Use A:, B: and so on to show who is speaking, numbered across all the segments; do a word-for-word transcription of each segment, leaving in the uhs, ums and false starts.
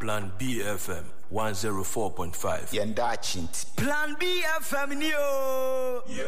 A: Plan B F M one oh four point five.
B: Yenda Chinti.
C: Plan B F M yo. Yo.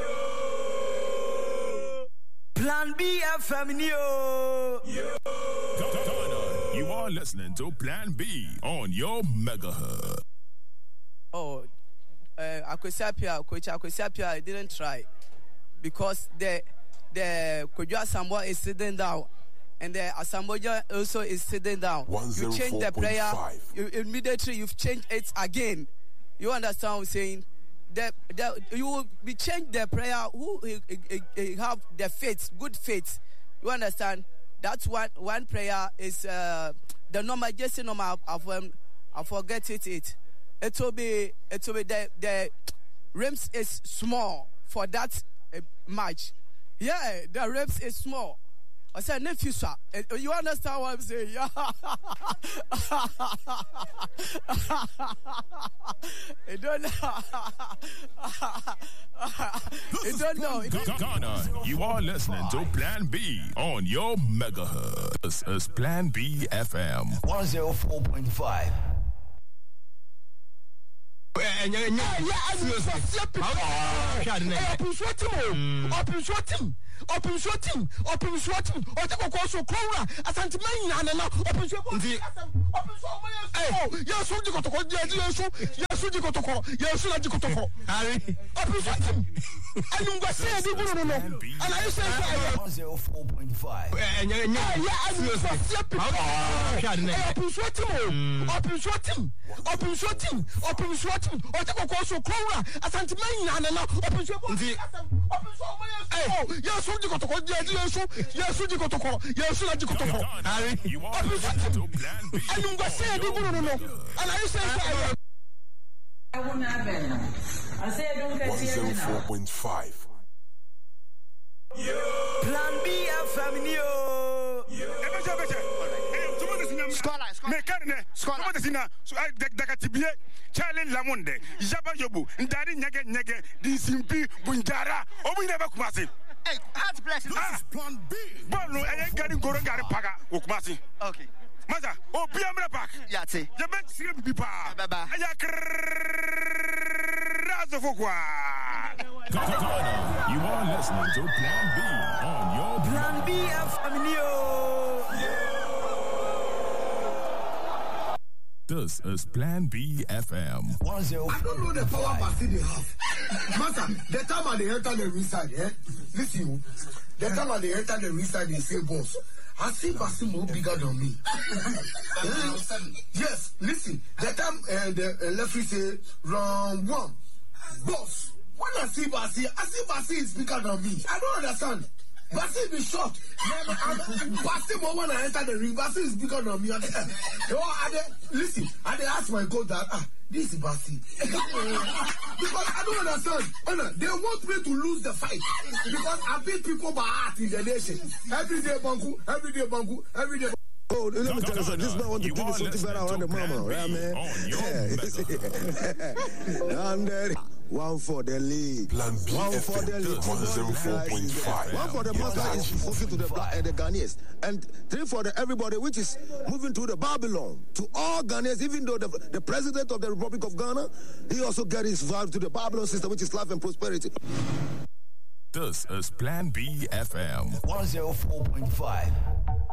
C: Plan B F M yo. Yo.
D: You are listening to Plan B on your megahertz.
E: Oh, uh, Akwesiapia, Coach Akwesiapia, I didn't try because the the Kojo Asamoah is sitting down. And the Asamoah also is sitting down. You change the prayer, you, immediately you've changed it again. You understand what I'm saying? The, the, you will be change the prayer who he, he, he have the faith, good faith. You understand? That's one one prayer is uh, the number, just the number of um, I forget it. It it will be it will be the the rims is small for that uh, match. Yeah, the rims is small. I said, nephew, sir. You understand what I'm saying? Yeah. You don't know. You don't know.
D: Ghana, you are listening to Plan B on your megahertz. This is Plan B F M
B: one oh four point five.
F: Yeah, yeah, yeah. Open shooting, open shooting, or take a course of Cora, a sentiment, and now open shooting. Oh, yes, you got to go, yes, yes, you got to go, yes, you got to go. Open shooting. And you got to say, and I say,
B: one oh four point five.
F: Yeah, yeah, yeah. Open shooting, open shooting, open shooting, open shooting, or take a course of Cora, a sentiment, and now open shooting. Oh, yes. You got to go, yes, yes, you got to go, yes, you got to go.
D: You are listening to Plan B.
F: And you got to say, and I say,
G: I won't have it. I say, I don't get it.
A: one oh four point five.
C: Plan B F M yo.
H: Scholar, Mekane, Scholar, Dakatibie, Charlie Lamonde, Jaba Yobu, Ndari Nyage Nyage, Disimpi, Bunjara, Obinaba Kumasi.
F: Hey, how's blessing?
H: This is Plan B. Bonu, I ain't getting Gorangari Paga, Ukumasi.
F: Okay.
H: Mother, oh, Piamra Park.
F: Yati.
H: The best Slim Pipa.
F: Baba.
D: Ghana, you are listening to Plan B on your
C: Plan B F M yo.
D: This is Plan B F M.
I: I don't know the power Basi they have. Master, the time I they enter the reside, eh? Listen, the time I they enter the reside, they say, boss, I see Basi more bigger than me. Yes, listen, the time uh, the uh, referee say, round one, boss, when I see Basi, I see Basi is bigger than me. I don't understand. Basi be shocked. Basi when I enter the ring, Basi is bigger than me. Listen, I they ask my coach that, ah, this is Basi. Because I don't understand. They want me to lose the fight. Because I beat people by heart in the nation. Every day, Banku, every day, Banku, every day.
J: Oh, let me tell you something. This man want to give me something better around the mama, right, man? Yeah. And uh, one for the league.
A: Plan B
J: one for the league.
A: one oh four point five.
J: One for the master is moving to the black and the Ghanaians. And three for the everybody, which is moving to the Babylon. To all Ghanaians, even though the, the president of the Republic of Ghana, he also got his vibe to the Babylon system, which is life and prosperity.
D: This is Plan B F M
B: one oh four point five.